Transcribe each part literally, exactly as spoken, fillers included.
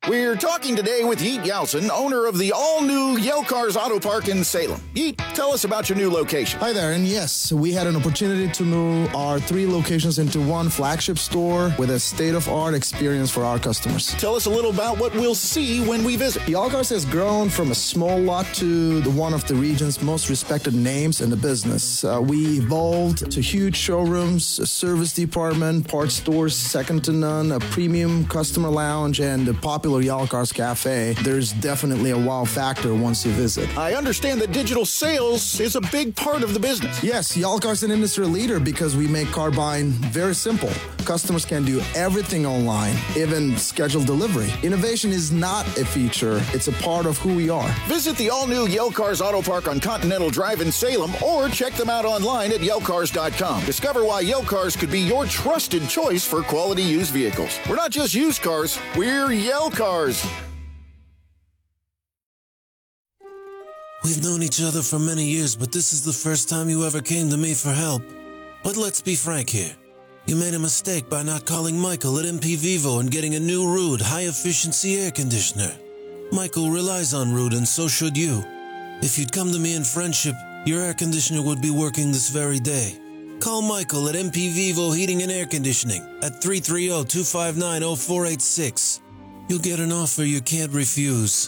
We're talking today with Yeet Yelson, owner of the all-new Yale Cars Auto Park in Salem. Yeet, tell us about your new location. Hi there, and yes, we had an opportunity to move our three locations into one flagship store with a state-of-art experience for our customers. Tell us a little about what we'll see when we visit. Yale Cars has grown from a small lot to the one of the region's most respected names in the business. Uh, we evolved to huge showrooms, a service department, parts stores second to none, a premium customer lounge, and a popular Yale Cars Cafe. There's definitely a wow factor once you visit. I understand that digital sales is a big part of the business. Yes, Yale Cars is an industry leader because we make car buying very simple. Customers can do everything online, even schedule delivery. Innovation is not a feature, it's a part of who we are. Visit the all-new Yale Cars Auto Park on Continental Drive in Salem or check them out online at yale cars dot com. Discover why Yale Cars could be your trusted choice for quality used vehicles. We're not just used cars, we're Yale Cars. We've known each other for many years, but this is the first time you ever came to me for help. But let's be frank here. You made a mistake by not calling Michael at M P Vivo and getting a new Ruud high-efficiency air conditioner. Michael relies on Ruud, and so should you. If you'd come to me in friendship, your air conditioner would be working this very day. Call Michael at M P Vivo Heating and Air Conditioning at three three zero, two five nine, zero four eight six. You'll get an offer you can't refuse.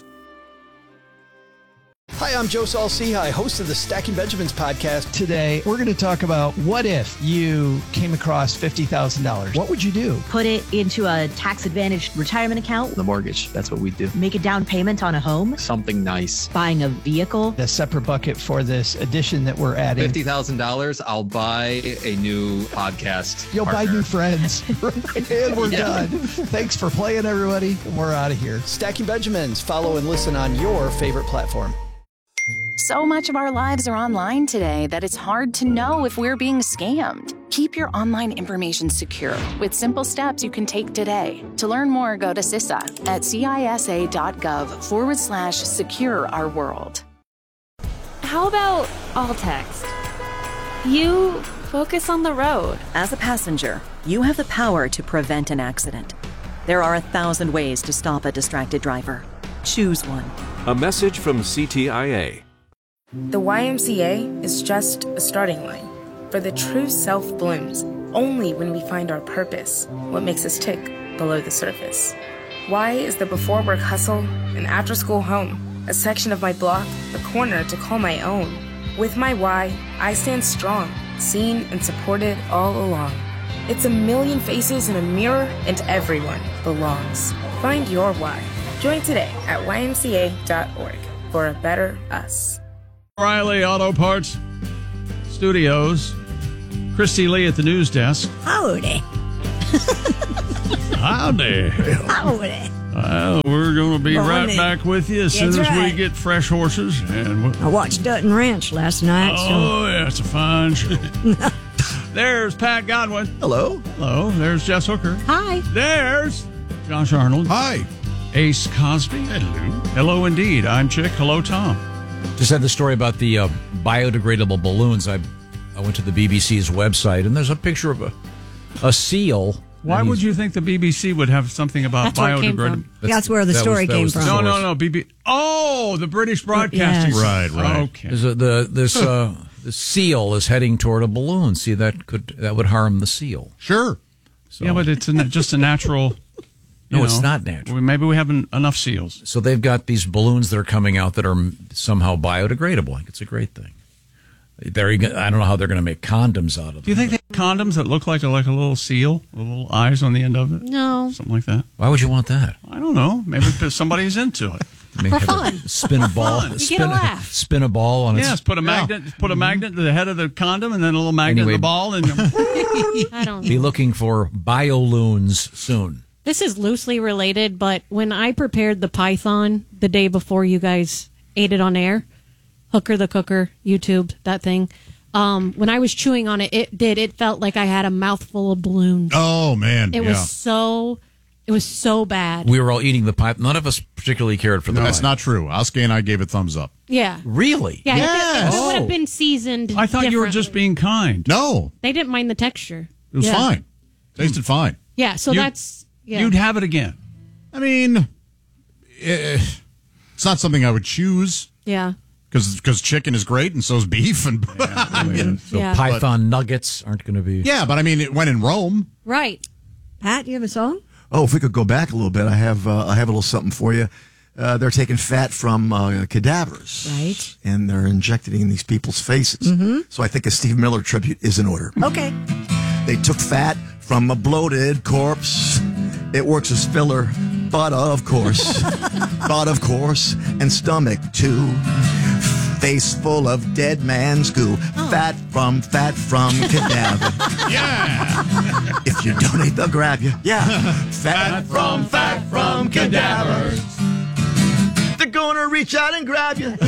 Hi, I'm Joe Saul-Sehy, host of the Stacking Benjamins podcast. Today, we're going to talk about what if you came across fifty thousand dollars. What would you do? Put it into a tax-advantaged retirement account. The mortgage, that's what we do. Make a down payment on a home. Something nice. Buying a vehicle. A separate bucket for this addition that we're adding. fifty thousand dollars, I'll buy a new podcast You'll partner. buy new friends. And we're Yeah. done. Thanks for playing, everybody. We're out of here. Stacking Benjamins. Follow and listen on your favorite platform. So much of our lives are online today that it's hard to know if we're being scammed. Keep your online information secure with simple steps you can take today. To learn more, go to CISA at cisa.gov forward slash secure our world. How about all text? You focus on the road. As a passenger, you have the power to prevent an accident. There are a thousand ways to stop a distracted driver. Choose one. A message from C T I A. The Y M C A is just a starting line, for the true self blooms only when we find our purpose, what makes us tick below the surface. Y is the before work hustle, an after school home, a section of my block, a corner to call my own. With my Y, I stand strong, seen and supported all along. It's a million faces in a mirror, and everyone belongs. Find your Y. Join today at y m c a dot org for a better us. O'Reilly Auto Parts Studios. Christy Lee at the news desk. Howdy. Howdy. Howdy. Well, we're going to be Morning. right back with you as That's soon as right. we get fresh horses. And we'll... I watched Dutton Ranch last night. Oh, so. yeah, it's a fine show. There's Pat Godwin. Hello. Hello. There's Jess Hooker. Hi. There's Josh Arnold. Hi. Ace Cosby. Hello. Hello, indeed. I'm Chick. Hello, Tom. Just had the story about the uh, biodegradable balloons. I I went to the B B C's website, and there's a picture of a, a seal. Why would you think the B B C would have something about That's where it came biodegradable? from. That's, That's where the that story was, that came was the from. No, source. no, no. B B. Oh, the British Broadcasting. Yes. Right, right. Okay. There's a, the this uh, the seal is heading toward a balloon. See, that could that would harm the seal. Sure. So, Yeah, but it's a, just a natural. You no, it's know, not natural. well, Maybe we have en- enough seals. So they've got these balloons that are coming out that are somehow biodegradable. I think it's a great thing. They're, I don't know how they're going to make condoms out of them. Do you think they have condoms that look like a, like a little seal, with little eyes on the end of it? No. Something like that. Why would you want that? I don't know. Maybe because somebody's into it. I mean, For have a- fun. Spin a ball. You spin get a laugh. Spin a ball on its. Yes, put a magnet, put a magnet to the head of the condom, and then a little magnet Anyway. in the ball, and I don't Be know. looking for bioloons soon. This is loosely related, but when I prepared the Python the day before you guys ate it on air, Hooker the Cooker, YouTube, that thing, um, when I was chewing on it, it did. It felt like I had a mouthful of balloons. Oh, man. It yeah. was so, it was so bad. We were all eating the pipe. None of us particularly cared for the No, that's pipe. not true. Oskay and I gave it thumbs up. Yeah. Really? Yeah, Yes. it, it would Oh. have been seasoned. I thought you were just differently. being kind. No, They didn't mind the texture. it was Yeah. fine. Tasted fine. Yeah, so You- that's. Yeah. You'd have it again. I mean, it, it's not something I would choose. Yeah. Because chicken is great and so is beef. And yeah, I mean, so Yeah. Python nuggets aren't going to be. Yeah, but I mean, it went in Rome. Right. Pat, you have a song? Oh, if we could go back a little bit, I have uh, I have a little something for you. Uh, they're taking fat from uh, cadavers, right? And they're injecting it in these people's faces. Mm-hmm. So I think a Steve Miller tribute is in order. Okay. They took fat from a bloated corpse. It works as filler, but of course, but of course, and stomach too. Face full of dead man's goo. Oh. Fat from fat from cadaver. Yeah. If you donate, they'll grab you. Yeah. Fat from fat from cadavers. They're gonna reach out and grab you.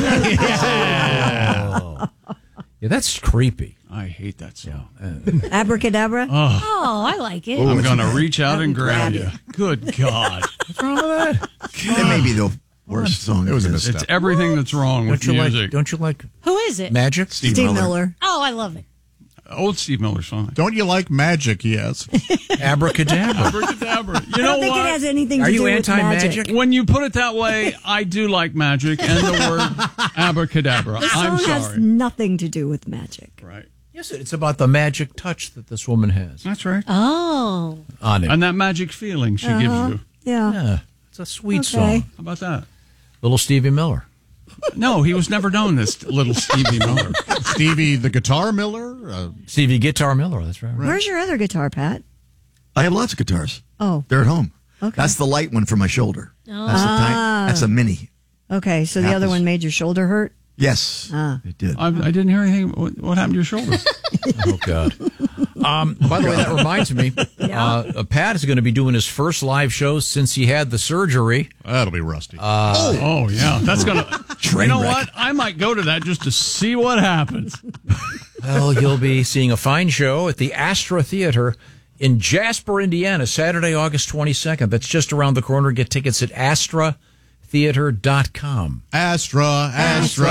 Yeah. Yeah, that's creepy. I hate that song. Abracadabra? Oh, Oh, I like it. I'm going to reach out and grab grab you. Good God. What's wrong with that? It may be the worst song. It was a there is. misstep. It's everything that's wrong with Don't you music. like? Don't you like Who is it? magic? Steve, Steve Miller. Miller. Oh, I love it. Old Steve Miller song. Don't you like magic? Yes. Abracadabra. Abracadabra. You I know don't think what? it has anything Are to you do with anti-magic? magic. When you put it that way, I do like magic and the word abracadabra. The I'm song has sorry. nothing to do with magic. Right. Yes, it's about the magic touch that this woman has That's right. Oh. on it. And that magic feeling she Uh-huh. gives you. Yeah. Yeah, it's a sweet Okay. song. How about that? Little Stevie Miller. No, he was never known as little Stevie Miller. Stevie the Guitar Miller? Uh, Stevie Guitar Miller, that's right. Where's your other guitar, Pat? I have lots of guitars. Oh. They're at home. Okay. That's the light one for my shoulder. Oh. That's, a Ah. tiny, that's a mini. Okay, so the That other was- one made your shoulder hurt? Yes, Ah. it did. I, I didn't hear anything. What, what happened to your shoulder? Oh, God. Um, by the way, that reminds me, uh, Pat is going to be doing his first live show since he had the surgery. that'll be rusty. Uh, Oh, yeah. That's going to. You Train know wreck. what? I might go to that just to see what happens. Well, you'll be seeing a fine show at the Astra Theater in Jasper, Indiana, Saturday, August twenty-second. That's just around the corner. Get tickets at astra theater dot com. Astra, Astra,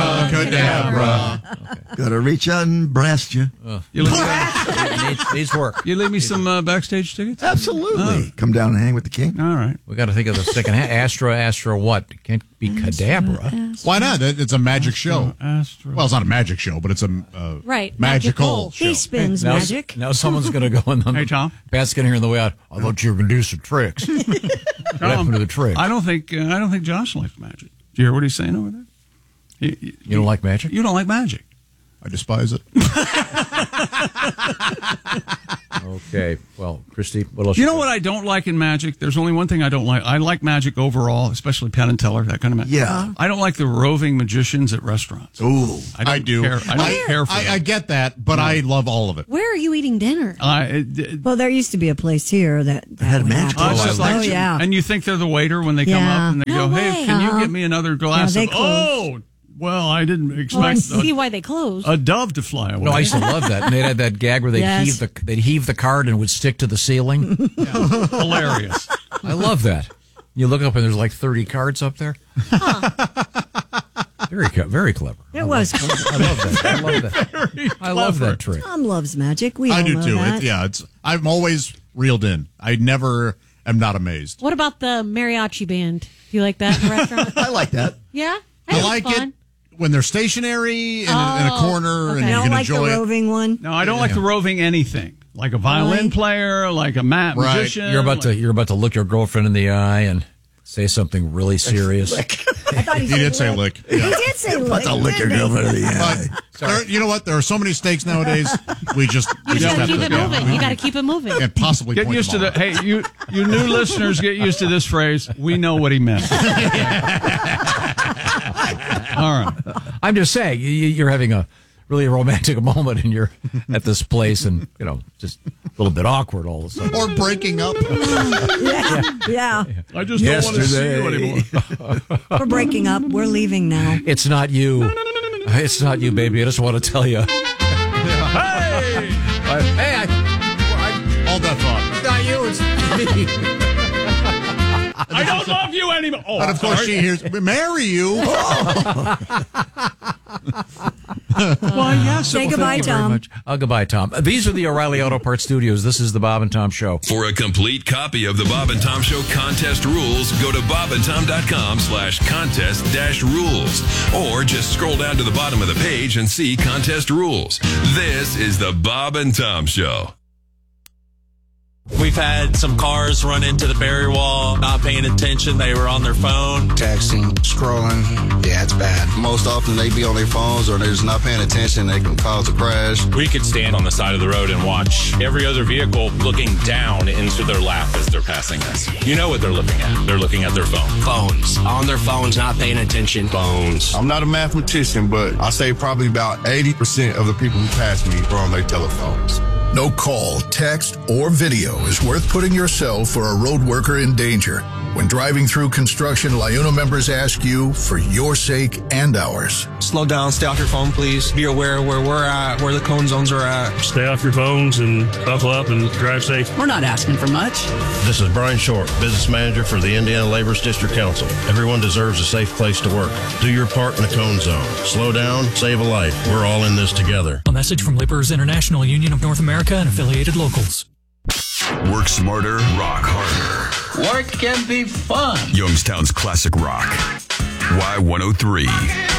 Cadabra. Gotta reach out and blast you. You leave me, It needs, needs work. you leave me some uh, backstage tickets? Absolutely. Come down and hang with the king. All right. We got to think of the second half. Astra, Astra, what? It can't be Cadabra. Why not? It- It's a magic show. Astra. Well, it's not a magic show, but it's a uh, Right, magical, magical. show. He spins Now, magic. now someone's going to go in the. Hey, Tom. Pat's going to hear on the way out. I thought you were going to do some tricks. What happened to the tricks? I don't think uh, I don't think Josh likes magic. Do you hear what he's saying over there? You, you, You don't like magic? You don't like magic. I despise it. Okay. Well, Christy, what else? You know what I don't like in magic? There's only one thing I don't like. I like magic overall, especially Penn and Teller, that kind of magic. Yeah. I don't like the roving magicians at restaurants. Ooh. I, don't I do. Care, I don't I, care for I, that. I get that, but I love all of it. Where are you eating dinner? I, it, it, Well, there used to be a place here that, that had would magic. happen. oh, it's just like, oh, yeah. And you think they're the waiter when they come Yeah. up and they No go, way. hey, can you Uh-huh. get me another glass Yeah, they of, close. oh, well, I didn't Well, I expect see a, why they closed. a dove to fly away. No, I used to love that. And they had that gag where they'd Yes. heave the they'd heave the card and it would stick to the ceiling. Hilarious. I love that. You look up and there's like thirty cards up there. Very, co- very clever. It was cool. I love that. I love that. I love that trick. Tom loves magic. We I all do know too. that. It, yeah, it's. I'm always reeled in. I never am not amazed. What about the mariachi band? Do you like that in the restaurant? I like that. Yeah? I That was like fun. it when they're stationary in, a, in a Oh, corner okay. and I you don't can like the enjoy it. roving one. No, I don't like the roving anything. Like a violin Really? player, like a mat Right. magician. You're about like, to you're about to look your girlfriend in the eye and say something really serious. I thought he, He did say lick. He did say lick. About to lick your didn't he? girlfriend in the eye. But there, you know what? There are so many stakes nowadays. We just we You just gotta have keep to it moving. You gotta keep it moving. and possibly Get point used to them the. all. Hey, you you new listeners, get used to this phrase. We know what he meant. All right. I'm just saying, you, you're having a really romantic moment and you're at this place and, you know, just a little bit awkward all of a sudden. Or breaking up. Yeah. yeah. I just don't want to see you anymore. We're breaking up. We're leaving now. It's not you. It's not you, baby. I just want to tell you. Hey, I, hey, I, I, Hold that thought. it's not you. It's me. I don't love you anymore. Oh, And of course sorry. she hears, marry you. Why, yes. Say Well, goodbye, thank you very Tom. much. Uh, goodbye, Tom. These are the O'Reilly Auto Parts Studios. This is the Bob and Tom Show. For a complete copy of the Bob and Tom Show contest rules, go to bobandtom.com slash contest dash rules. Or just scroll down to the bottom of the page and see contest rules. This is the Bob and Tom Show. We've had some cars run into the barrier wall, not paying attention. They were on their phone. Texting, scrolling. Yeah, it's bad. Most often they be on their phones or they're just not paying attention. They can cause a crash. We could stand on the side of the road and watch every other vehicle looking down into their lap as they're passing us. You know what they're looking at. They're looking at their phone. Phones. On their phones, not paying attention. Phones. I'm not a mathematician, but I say probably about eighty percent of the people who pass me are on their telephones. No call, text, or video is worth putting yourself or a road worker in danger. When driving through construction, LiUNA members ask you for your sake and ours. Slow down, stay off your phone, please. Be aware where we're at, where the cone zones are at. Stay off your phones and buckle up and drive safe. We're not asking for much. This is Brian Short, Business Manager for the Indiana Laborers District Council. Everyone deserves a safe place to work. Do your part in the cone zone. Slow down, save a life. We're all in this together. A message from Laborers International Union of North America and affiliated locals. Work smarter, rock harder. Work can be fun. Youngstown's classic rock. Y one oh three.